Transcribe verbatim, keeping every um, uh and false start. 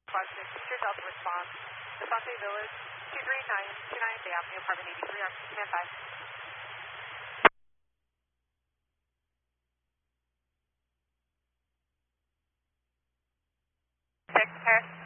Squad six, Teacher Delta response. Desante Village, two three nine two nine Bay Avenue, apartment eighty-three, stand by. Six, Paris.